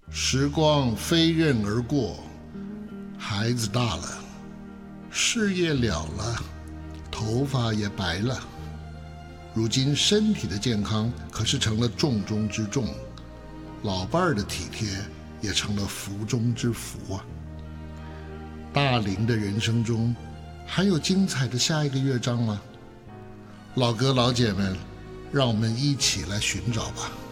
时光飞刃而过，孩子大了，事业了了，头发也白了。如今身体的健康可是成了重中之重，老伴儿的体贴也成了福中之福啊。大龄的人生中，还有精彩的下一个乐章吗？老哥老姐们，让我们一起来寻找吧。